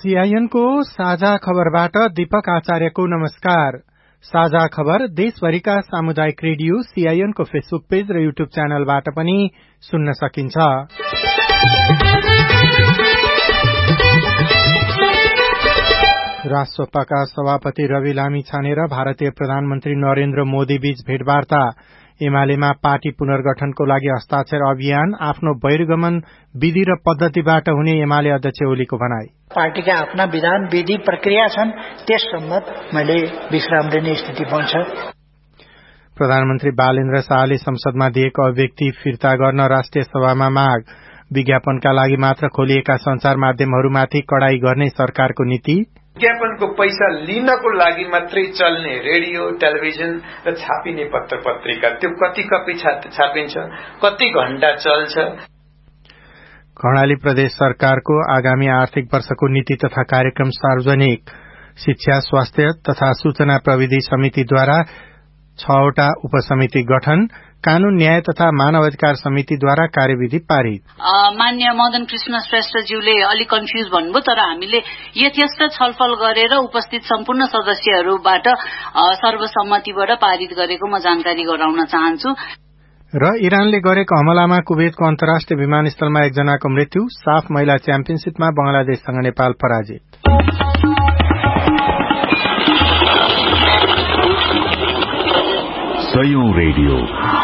सीआईएनको साझा खबरबाट दीपक आचार्यको नमस्कार। साझा खबर देशभरिका सामुदायिक रेडियो सीआईएनको फेसबुक पेज र युट्युब च्यानलबाट पनि सुन्न सकिन्छ। राष्ट्रसभाका सभापति रवि लामिछाने र भारतीय प्रधानमन्त्री नरेन्द्र मोदी बीच भेटवार्ता। एमालेमा पार्टी पुनर्गठनको लागि हस्ताक्षर अभियान आफ्नो बहिर्गमन विधि र पद्धतिबाट हुने एमाले अध्यक्ष ओलीको भनाई। पार्टीका आफ्ना विधान विधि प्रक्रिया छन्, त्यस सम्बन्ध मैले विश्राम लिने स्थिति बन्छ। प्रधानमन्त्री बालेन्द्र शाहले संसदमा दिएको अभिव्यक्ति फिर्ता गर्न राष्ट्रिय सभामा माग। विज्ञापनका लागि मात्र खोलिएका संचार माध्यमहरूमाथि कडाई गर्ने सरकारको नीति। विज्ञापनको पैसा लिनको लागि मात्रै चल्ने रेडियो, टेलिभिजन र छापिने पत्र पत्रिका त्यो कति कपी छापिन्छ, कति घण्टा चल्छ। कर्णाली प्रदेश सरकारको आगामी आर्थिक वर्षको नीति तथा कार्यक्रम सार्वजनिक। शिक्षा, स्वास्थ्य तथा सूचना प्रविधि समितिद्वारा 6वटा उपसमिति गठन। कानून, न्याय तथा मानव अधिकार समितिद्वारा कार्यविधि पारित। मान्य मदन कृष्ण श्रेष्ठज्यूले अलिक कन्फ्युज भन्नुभयो, तर हामीले यथेष्ट छलफल गरेर उपस्थित सम्पूर्ण सदस्यहरूबाट सर्वसम्मतिबाट पारित गरेको म जानकारी गराउन चाहन्छु। र इरानले गरेको हमलामा कुवेतको अन्तर्राष्ट्रिय विमानस्थलमा एकजनाको मृत्यु। साफ महिला च्याम्पियनशीपमा बंगलादेशसँग नेपाल पराजित। सयौं रेडियो,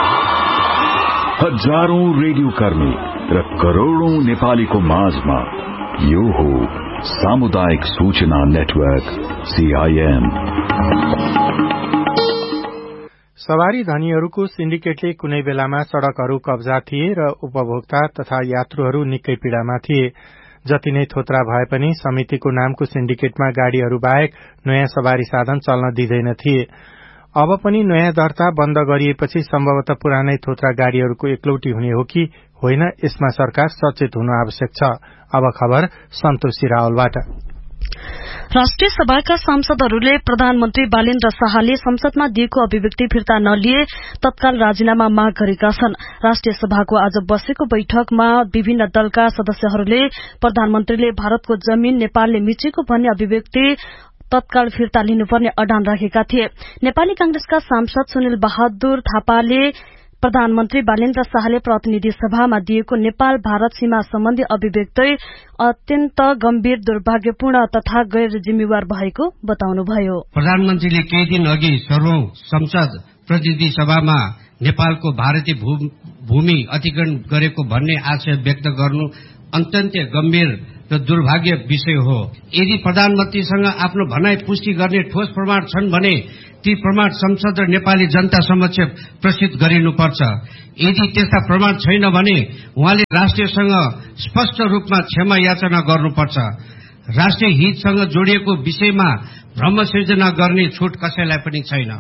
हजारौं रेडियो कर्मी र करोड़ौं नेपालीको माझमा यो हो सामुदायिक सूचना नेटवर्क सीआईएम। सवारी धनीहरूको सिन्डिकेटले कुनै बेलामा सड़कहरू कब्जा थिए र उपभोक्ता तथा यात्रुहरू निकै पीड़ामा थिए। जति नै थोत्रा भए पनि समितिको नामको सिन्डिकेटमा गाड़ीहरू बाहेक नयाँ सवारी साधन चल्न दिँदैन थिए। अब पनि नयाँ दर्ता बन्द गरिएपछि सम्भवतः पुरानै थोत्रा गाड़ीहरूको एकलौटी हुने हो कि होइन, यसमा सरकार सचेत हुनु आवश्यक छ। अब खबर सन्तोषी रावलबाट। राष्ट्रिय सभाका सांसदहरूले प्रधानमन्त्री बालेन्द्र शाहले संसदमा दिएको अभिव्यक्ति फिर्ता नलिए तत्काल राजीनामा माग गरेका छन्। राष्ट्रिय सभाको आज बसेको बैठकमा विभिन्न दलका सदस्यहरूले प्रधानमन्त्रीले भारतको जमीन नेपालले मिचेको भन्ने अभिव्यक्ति तत्काल फिर्ता लिनुपर्ने अडान राखेका थिए। नेपाली कांग्रेसका सांसद सुनिल बहादुर थापाले प्रधानमन्त्री बालेन्द्र शाहले प्रतिनिधि सभामा दिएको नेपाल भारत सीमा सम्बन्धी अभिव्यक्ति अत्यन्त गम्भीर, दुर्भाग्यपूर्ण तथा गैर जिम्मेवार भएको बताउनुभयो। प्रधानमन्त्रीले केही दिन अघि सर्वौं संसद प्रतिनिधि सभामा नेपालको भारतीय भूमि अतिक्रमण गरेको भन्ने आशय व्यक्त गर्नु अत्यन्त गम्भीर र दुर्भाग्य विषय हो। यदि प्रधानमन्त्रीसँग आफ्नो भनाई पुष्टि गर्ने ठोस प्रमाण छन् भने ती प्रमाण संसद र नेपाली जनता समक्ष प्रस्तुत गरिनुपर्छ। यदि त्यस्ता प्रमाण छैन भने उहाँले राष्ट्रियसँग स्पष्ट रूपमा क्षमा याचना गर्नुपर्छ। राष्ट्रिय हितसँग जोडिएको विषयमा भ्रम सृजना गर्ने छुट कसैलाई पनि छैन।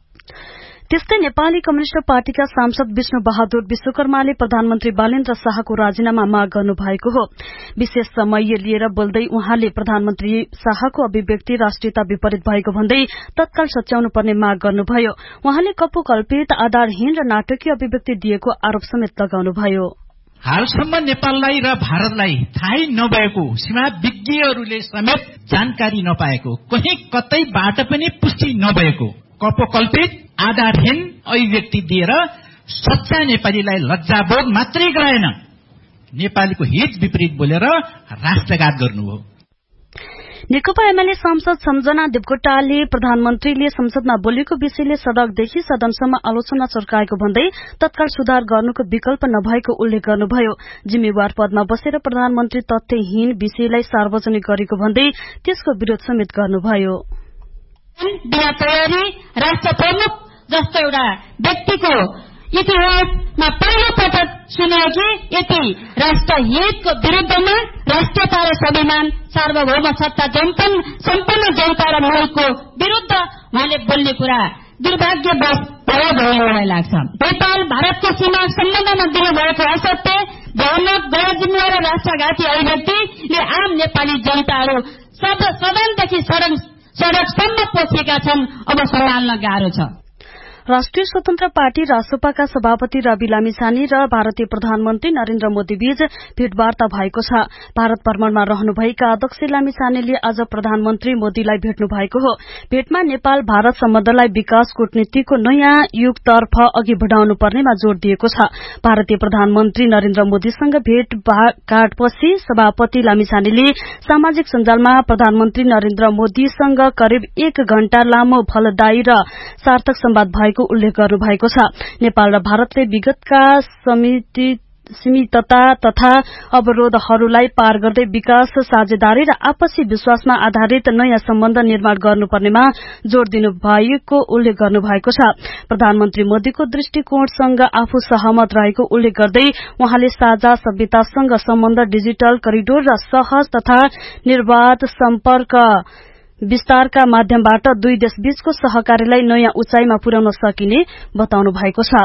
त्यस्तै नेपाली कम्युनिष्ट पार्टीका सांसद विष्णु बहादुर विश्वकर्माले प्रधानमन्त्री बालेन्द्र शाहको राजीनामा माग गर्नुभएको हो। विशेष समय लिएर बोल्दै उहाँले प्रधानमन्त्री शाहको अभिव्यक्ति राष्ट्रियता विपरीत भएको भन्दै तत्काल सच्याउनु पर्ने माग गर्नुभयो। उहाँले कपोकल्पित, आधारहीन र नाटकीय अभिव्यक्ति दिएको आरोप समेत लगाउनुभयो। हालसम्म नेपाललाई र भारतलाई थाहै नभएको, सीमा विज्ञहरूले समेत जानकारी नपाएको, कहीँ कतैबाट पनि पुष्टि नभएको, कपोकल्पित, आधारहीन अभिव्यक्ति दिएर सच्चा नेपालीलाई लज्जाबोध मात्रै गराएन, नेपालीको हित विपरीत बोलेर राष्ट्रघात गर्नु हो। नेकपा एमाले सांसद सम्झना देवकोटाले प्रधानमन्त्रीले संसदमा बोलेको विषयले सड़कदेखि सदनसम्म आलोचना चर्काएको भन्दै तत्काल सुधार गर्नुको विकल्प नभएको उल्लेख गर्नुभयो। जिम्मेवार पदमा बसेर प्रधानमन्त्री तथ्यहीन विषयलाई सार्वजनिक गरेको भन्दै त्यसको विरोध समेत गर्नुभयो। बिना तयारी राष्ट्र प्रमुख जस्तो एउटा व्यक्तिको इतिहासमा पहिलो पटक सुन्यो कि यति राष्ट्र हितको विरुद्धमा राष्ट्रियता र स्वाभिमान, सार्वभौम सत्ता सम्पन्न जनता र मुलुकको विरुद्ध उहाँले बोल्ने कुरा दुर्भाग्यवश भयो मलाई लाग्छ। नेपाल भारतको सीमा सम्बन्धमा दिनुभएको असत्य, भ्रामक, गैर जिम्मेवार राष्ट्रघाती अभिव्यक्तिले आम नेपाली जनताहरू सदनदेखि सड़कसम्म पसेका छन्। अब सम्हाल्न गाह्रो छ। राष्ट्रिय स्वतन्त्र पार्टी रासपाका सभापति रवि लामिछाने र भारतीय प्रधानमन्त्री नरेन्द्र मोदी बीच भेटवार्ता भएको छ। भारत भ्रमणमा रहनुभएका अध्यक्ष लामिछानेले आज प्रधानमन्त्री मोदीलाई भेट्नु भएको हो। भेटमा नेपाल भारत सम्बन्धलाई विकास कूटनीतिको नयाँ युगतर्फ अघि बढ़ाउनु पर्नेमा जोड़ दिएको छ। भारतीय प्रधानमन्त्री नरेन्द्र मोदीसँग भेटघाटपछि सभापति लामिछानेले सामाजिक सञ्जालमा प्रधानमन्त्री नरेन्द्र मोदीसँग करिब 1 घण्टा लामो फलदायी र सार्थक संवाद भएको उल्लेख गर्नुभएको छ। नेपाल र भारतले विगतका सीमितता तथा अवरोधहरूलाई पार गर्दै विकास साझेदारी र आपसी विश्वासमा आधारित नयाँ सम्बन्ध निर्माण गर्नुपर्नेमा जोड़ दिनुभएको उल्लेख गर्नुभएको छ। प्रधानमन्त्री मोदीको दृष्टिकोणसँग आफू सहमत रहेको उल्लेख गर्दै उहाँले साझा सभ्यतासँग सम्बन्ध, डिजिटल करिडोर र सहज तथा निर्वाध सम्पर्क विस्तारका माध्यमबाट दुई देशबीचको सहकार्यलाई नयाँ उचाइमा पुर्याउन सकिने बताउनु भएको छ।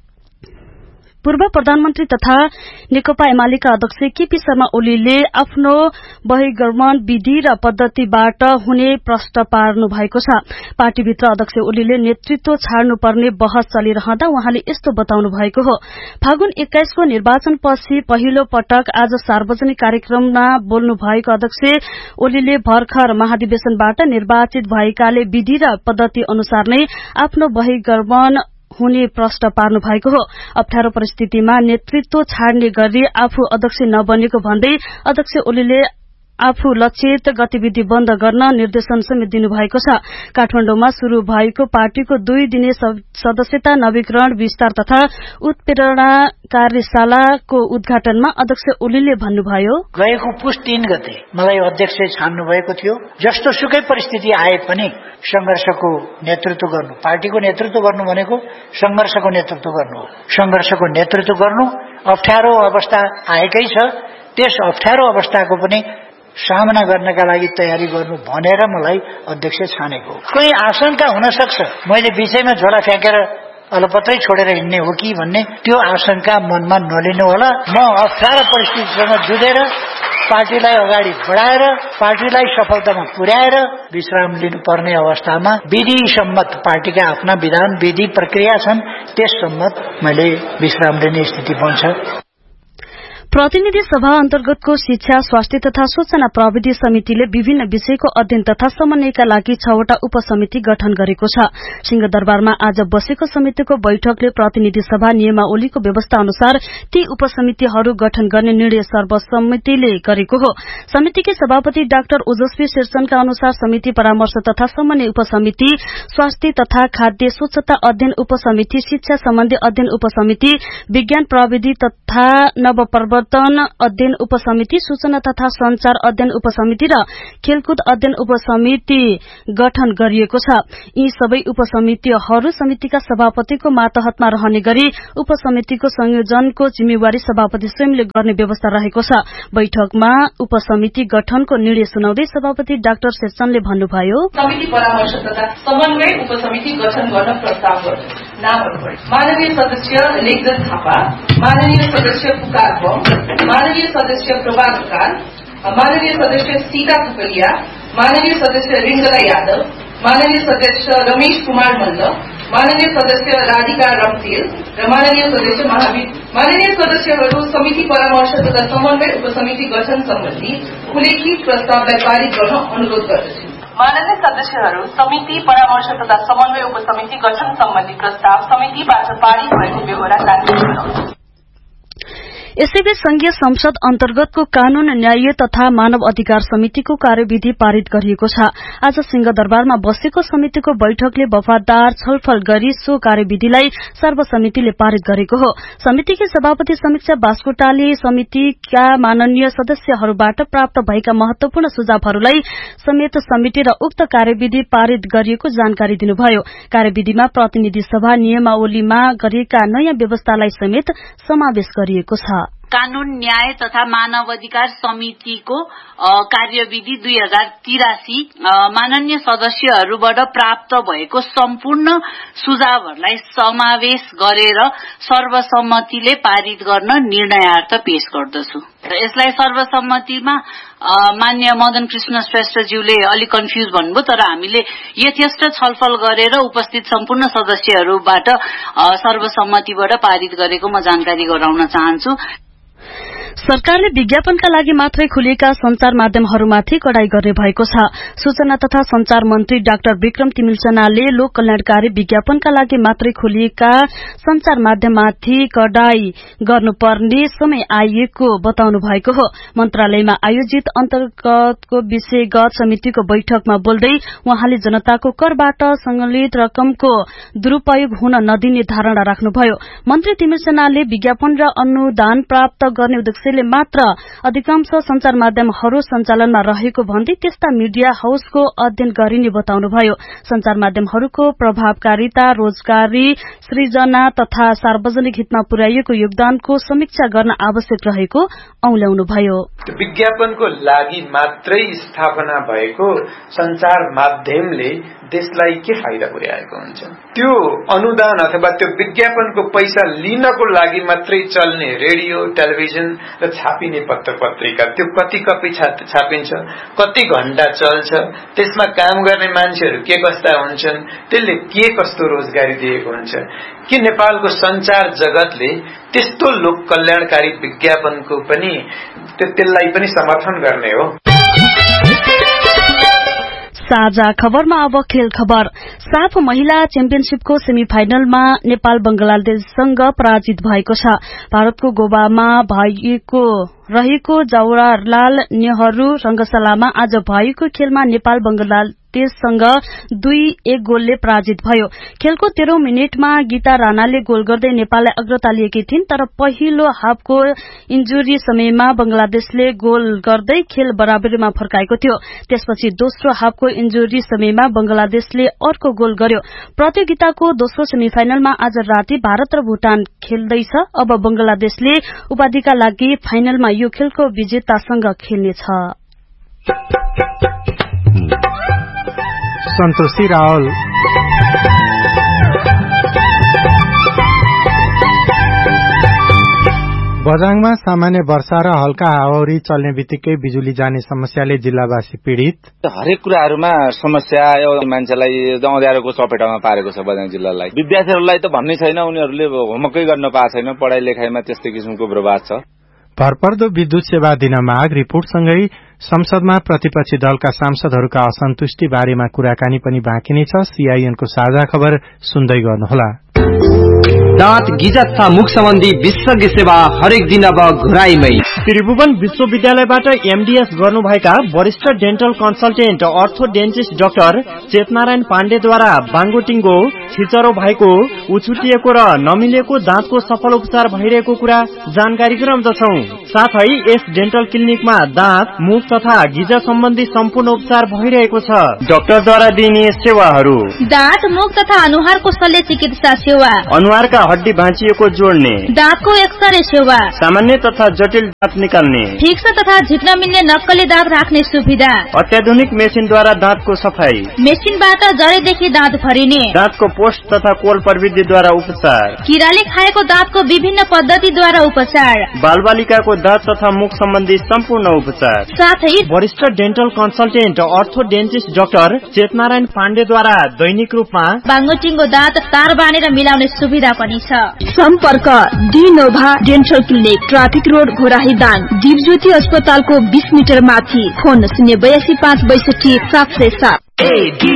पूर्व प्रधानमन्त्री तथा नेकपा एमालेका अध्यक्ष केपी शर्मा ओलीले आफ्नो बहिर्गमन विधि र पद्धतिबाट हुने प्रश्न पार्नु भएको छ। पार्टीभित्र अध्यक्ष ओलीले नेतृत्व छाड्नुपर्ने बहस चलिरहँदा उहाँले यस्तो बताउनु भएको हो। फागुन 21 को निर्वाचनपछि पहिलो पटक आज सार्वजनिक कार्यक्रममा बोल्नु भएको अध्यक्ष ओलीले भर्खर महाधिवेशनबाट निर्वाचित भएकाले विधि र पद्धति अनुसार नै आफ्नो बहिर्गमन हुने प्रश्न पार्नु भएको हो। अप्ठ्यारो परिस्थितिमा नेतृत्व छाड्ने गरी आफू अध्यक्ष नबनेको भन्दै अध्यक्ष ओलीले आफू लक्षित गतिविधि बन्द गर्न निर्देशन समेत दिनुभएको छ। काठमाडौँमा शुरू भएको पार्टीको 2 दिने सदस्यता नवीकरण विस्तार तथा उत्प्रेरणा कार्यशालाको उद्घाटनमा अध्यक्ष ओलीले भन्नुभयो, गएको पुस 3 गते मलाई अध्यक्ष छान्नु भएको थियो। जस्तो सुकै परिस्थिति आए पनि संघर्षको नेतृत्व गर्नु, पार्टीको नेतृत्व गर्नु भनेको संघर्षको नेतृत्व गर्नु हो। संघर्षको नेतृत्व गर्नु, अप्ठ्यारो अवस्था आएकै छ, त्यस अप्ठ्यारो अवस्थाको पनि सामना गर्नका लागि तयारी गर्नु भनेर मलाई अध्यक्ष छानेको। कुनै आशंका हुन सक्छ मैले बीचैमा झोला फ्याँकेर अलपत्रै छोडेर हिँड्ने हो कि भन्ने, त्यो आशंका मनमा नलिनु होला। म अप्ठ्यारो परिस्थितिसँग जुझेर पार्टीलाई अगाडि बढाएर पार्टीलाई सफलतामा पुर्याएर विश्राम लिनुपर्ने अवस्थामा विधि सम्मत पार्टीका आफ्ना विधान विधि प्रक्रिया छन्, त्यस सम्मत मैले विश्राम लिने स्थिति बन्छ। प्रतिनिधि सभा अन्तर्गतको शिक्षा, स्वास्थ्य तथा सूचना प्रविधि समितिले विभिन्न विषयको अध्ययन तथा समन्वयका लागि 6 वटा उपसमिति गठन गरेको छ। सिंहदरबारमा आज बसेको समितिको बैठकले प्रतिनिधि सभा नियमावलीको व्यवस्था अनुसार ती उपसमितिहरू गठन गर्ने निर्णय सर्वसम्मतिले गरेको हो। समितिकी सभापति डाक्टर ओजस्वी शेरचनका अनुसार समिति परामर्श तथा समन्वय उपसमिति, स्वास्थ्य तथा खाद्य स्वच्छता अध्ययन उपसमिति, शिक्षा सम्बन्धी अध्ययन उपसमिति, विज्ञान प्रविधि तथा नवप्रवर्तन अध्ययन उपसमिति, सूचना तथा संचार अध्ययन उपसमिति र खेलकुद अध्ययन उपसमिति गठन गरिएको छ। यी सबै उपसमितिहरू समितिका सभापतिको मातहतमा रहने गरी उपसमितिको संयोजनको जिम्मेवारी सभापति स्वयंले गर्ने व्यवस्था रहेको छ। बैठकमा उपसमिति गठनको निर्णय सुनाउँदै सभापति डाक्टर शेरचनले भन्नुभयो, समिति परामर्श तथा समन्वय उपसमिति गठन गर्न प्रस्ताव गर्नु। नामहरू माननीय सदस्य लेखजन थापा, माननीय सदस्य पुकार बम, माननीय सदस्य प्रभात काल, माननीय सदस्य सीता थुकलिया, माननीय सदस्य रिंगला यादव, माननीय सदस्य रमेश कुमार मल्ल, माननीय सदस्य राधिका रम्तेल र माननीय सदस्य महावीर। माननीय सदस्यहरू समिति परामर्श तथा समन्वय उपसमिति गठन सम्बन्धी उल्लेखित प्रस्तावलाई पारित गर्न अनुरोध गर्दछु। माननीय सदस्यहरू समिति परामर्श तथा समन्वय उपसमिति गठन सम्बन्धी प्रस्ताव समितिबाट पारित भएको बेहोरा जारी। यसैबीच संघीय संसद अन्तर्गतको कानून, न्याय तथा मानव अधिकार समितिको कार्यविधि पारित गरिएको छ। आज सिंहदरबारमा बसेको समितिको बैठकले वफादार छलफल गरी सो कार्यविधिलाई सर्वसम्मतिले पारित गरेको हो। समितिकी सभापति समीक्षा बास्कोटाले समितिका माननीय सदस्यहरूबाट प्राप्त भएका महत्वपूर्ण सुझावहरूलाई समेत समेटेर उक्त कार्यविधि पारित गरिएको जानकारी दिनुभयो। कार्यविधिमा प्रतिनिधि सभा नियमावलीमा गरिएका नयाँ व्यवस्थालाई समेत समावेश गरिएको छ। कानून, न्याय तथा मानव अधिकार समितिको कार्यविधि 2083 माननीय सदस्यहरूबाट प्राप्त भएको सम्पूर्ण सुझावहरूलाई समावेश गरेर सर्वसम्मतिले पारित गर्न निर्णयार्थ पेश गर्दछु। यसलाई सर्वसम्मतिमा मान्य मदन कृष्ण श्रेष्ठज्यूले अलिक कन्फ्युज भन्नुभयो, तर हामीले यथेष्ट छलफल गरेर उपस्थित सम्पूर्ण सदस्यहरूबाट सर्वसम्मतिबाट पारित गरेको म जानकारी गराउन चाहन्छु। सरकारले विज्ञापनका लागि मात्रै खुलिएका संचार माध्यमहरूमाथि कडाई गर्ने भएको छ। सूचना तथा संचार मन्त्री डाक्टर विक्रम तिमिल्सनाले लोक कल्याणकारी विज्ञापनका लागि मात्रै खुलिएका संचार माध्यममाथि कडाई गर्नुपर्ने समय आइएको बताउनु भएको हो। मन्त्रालयमा आयोजित अन्तर्गतको विषयगत समितिको बैठकमा बोल्दै उहाँले जनताको करबाट संग्रहित रकमको दुरूपयोग हुन नदिने धारणा राख्नुभयो। मन्त्री तिमिल्सनाले विज्ञापन र अनुदान प्राप्त गर्ने उद्देश्यले मात्र अधिकांश संचार माध्यमहरू सञ्चालनमा रहेको भन्दै त्यस्ता मीडिया हाउसको अध्ययन गरिने बताउनुभयो। संचार माध्यमहरूको प्रभावकारिता, रोजगारी सृजना तथा सार्वजनिक हितमा पुर्याइएको योगदानको समीक्षा गर्न आवश्यक रहेको औल्याउनुभयो। विज्ञापनको लागि मात्रै स्थापना भएको संचार माध्यमले देशलाई के फाइदा पुर्याएको हुन्छ? त्यो अनुदान अथवा त्यो विज्ञापनको पैसा लिनको लागि मात्रै चल्ने रेडियो, टेलिभिजन र छापिने पत्र पत्रिका, त्यो कति कपी छापिन्छ, कति घण्टा चल्छ, त्यसमा काम गर्ने मान्छेहरू के कस्ता हुन्छन्, त्यसले के कस्तो रोजगारी दिएको हुन्छ? के नेपालको संचार जगतले त्यस्तो लोक कल्याणकारी विज्ञापनको पनि त्यसलाई पनि समर्थन गर्ने हो? साझा खबरमा अब खेल खबर। साफ महिला च्याम्पियनशीपको सेमी फाइनलमा नेपाल बंगलादेशसँग पराजित भएको छ। भारतको गोवामा रहेको जवाहरलाल नेहरू रंगशालामा आज भएको खेलमा नेपाल बंगलादेशसँग 2-1 गोलले पराजित भयो। खेलको 13औं मिनेटमा गीता राणाले गोल गर्दै नेपाललाई अग्रता लिएकी थिइन्, तर पहिलो हाफको इन्जुरी समयमा बंगलादेशले गोल गर्दै खेल बराबरीमा फर्काएको थियो। त्यसपछि दोस्रो हाफको इन्जुरी समयमा बंगलादेशले अर्को गोल गर्यो। प्रतियोगिताको दोस्रो सेमिफाइनलमा आज राति भारत र भूटान खेल्दैछ। अब बंगलादेशले उपाधिका लागि फाइनलमा यो खेलको विजेतासँग खेल्नेछ। सन्तोषी रावल। बझाङमा सामान्य वर्षा र हल्का हावाहुरी चल्ने बित्तिकै बिजुली जाने समस्याले जिल्लावासी पीड़ित। हरेक कुराहरूमा समस्या मान्छेलाई अँध्यारोको चपेटामा पारेको छ बझाङ जिल्लालाई। विद्यार्थीहरूलाई त भन्नै छैन, उनीहरूले होमवर्कै गर्न पाएको छैन। पढाइ लेखाइमा त्यस्तै किसिमको बर्बाद छ। भरपर्दो विद्युत सेवा दिन माग रिपोर्टसँगै संसदमा प्रतिपक्षी दलका सांसदहरूका असन्तुष्टि बारेमा कुराकानी पनि बाँकी नै छ। सीआईएनको साझा खबर सुन्दै गर्नुहोला। दाँत गिजा तथा मुख सम्बन्धी विशेषज्ञ सेवा हरेक दिन अब घुराईमै। त्रिभुवन विश्वविद्यालयबाट एमडीएस गर्नुभएका वरिष्ठ डेन्टल कन्सल्टेन्ट अर्थोडेन्टिस्ट डाक्टर चेतनारायण पाण्डेद्वारा बाङ्गोटिङ्गो, छिचरो भएको, उछुटिएको र नमिलेको दाँतको सफल उपचार भइरहेको कुरा जानकारी गराउँदछौ। साथै यस डेन्टल क्लिनिकमा दाँत, मुख तथा गिजा सम्बन्धी सम्पूर्ण उपचार भइरहेको छ। डाक्टरद्वारा दिइने सेवाहरू: दाँत, मुख तथा अनुहारको शल्य चिकित्सा सेवा, अनुहारका हड्डी भाँचिएको जोड्ने, दाँतको एक्सरे सेवा, सामान्य तथा जटिल दाँत निकाल्ने, फिक्स तथा झिक्न मिल्ने नक्कली दाँत राख्ने सुविधा, अत्याधुनिक मेसिनद्वारा दाँतको सफाई, मेसिनबाट जडेदेखि दाँत भरिने, दाँतको पोस्ट तथा कोल प्रविधिद्वारा उपचार, किराले खाएको दाँतको विभिन्न पद्धतिद्वारा उपचार, बालबालिकाको दाँत तथा मुख सम्बन्धी सम्पूर्ण उपचार, साथै वरिष्ठ डेन्टल कन्सल्टेन्ट अर्थोडेन्टिस्ट डाक्टर चेतनारायण पाण्डेद्वारा दैनिक रूपमा बाङ्गोटिङ्गो दाँत तार बाँधेर मिलाउने सुविधा पनि छ। सम्पर्क डिनोभा dental clinic, traffic road, Ghorahi Dang, Dipjyoti अस्पतालको 20 मिटर माथि। फोन 082 562 707।